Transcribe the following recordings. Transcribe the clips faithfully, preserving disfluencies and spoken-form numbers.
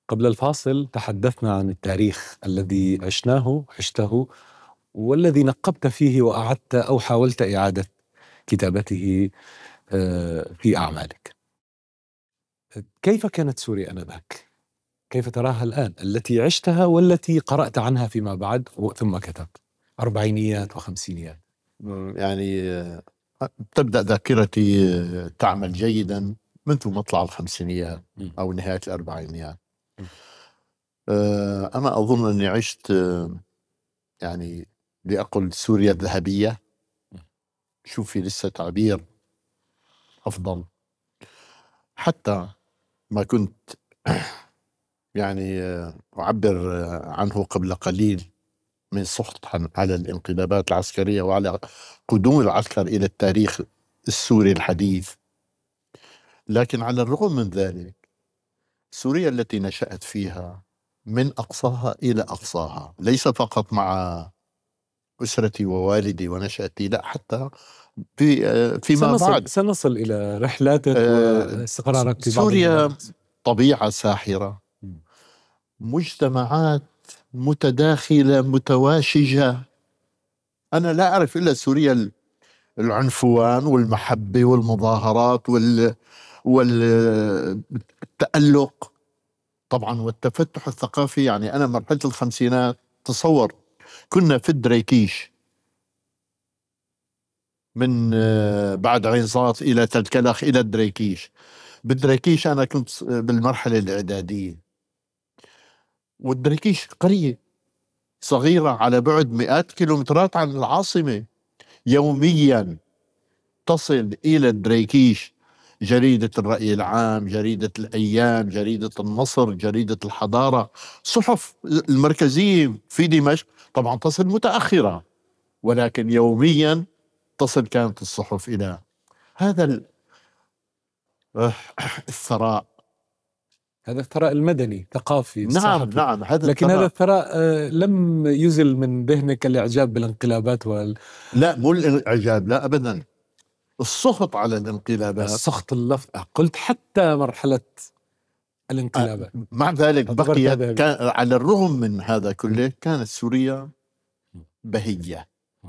قبل الفاصل تحدثنا عن التاريخ الذي عشناه عشته والذي نقبت فيه وأعدت أو حاولت إعادة كتابته في أعمالك. كيف كانت سوريا آنذاك؟ كيف تراها الآن، التي عشتها والتي قرأت عنها فيما بعد ثم كتبت؟ أربعينيات وخمسينيات. يعني تبدأ ذاكرتي تعمل جيدا منذ مطلع الخمسينيات أو نهاية الأربعينيات. أنا أظن أني عشت يعني لأقل سوريا الذهبية، شوفي لسه تعبير أفضل، حتى ما كنت يعني أعبر عنه قبل قليل من سخط على الانقلابات العسكرية وعلى قدوم العسكر إلى التاريخ السوري الحديث. لكن على الرغم من ذلك سوريا التي نشأت فيها من أقصاها إلى أقصاها، ليس فقط مع أسرتي ووالدي ونشأتي، لا حتى في فيما سنصل بعد سنصل إلى رحلاتك واستقرارك في بعض سوريا المدارس. طبيعة ساحرة، مجتمعات متداخلة متواشجة. أنا لا أعرف إلا سوريا العنفوان والمحبة والمظاهرات وال والتألق طبعا والتفتح الثقافي. يعني أنا مرحلة الخمسينات تصور كنا في الدريكيش من بعد عينزاط إلى تلكلخ إلى الدريكيش. بالدريكيش أنا كنت بالمرحلة الإعدادية، والدريكيش قرية صغيرة على بعد مئات كيلومترات عن العاصمة. يوميا تصل إلى الدريكيش جريدة الرأي العام، جريدة الأيام، جريدة النصر، جريدة الحضارة، صحف المركزية في دمشق طبعا تصل متأخرة، ولكن يوميا تصل كانت الصحف إلى هذا الثراء، هذا الثراء المدني ثقافي. نعم نعم هذا لكن الثراء. هذا الثراء لم يزل من ذهنك الإعجاب بالانقلابات وال... لا مو الإعجاب، لا أبدا، السخط على الانقلابات. السخط اللفظ قلت حتى مرحلة الانقلابات. مع ذلك بقيت كان على الرغم من هذا كله كانت سوريا بهية،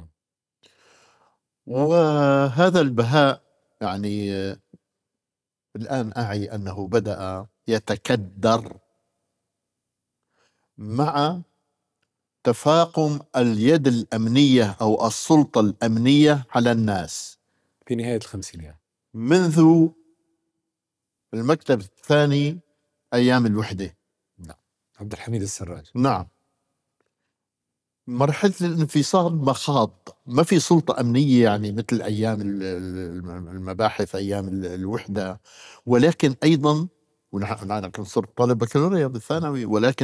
وهذا البهاء يعني الآن أعي أنه بدأ يتكدر مع تفاقم اليد الأمنية أو السلطة الأمنية على الناس في نهاية الخمسينيات، منذ المكتب الثاني أيام الوحدة. نعم، عبد الحميد السراج. نعم، مرحلة الانفصال مخاض، ما في سلطة أمنية يعني مثل أيام المباحث أيام الوحدة، ولكن أيضا ونحن كنت صرت طالب بكالوريا بالثانوي، ولكن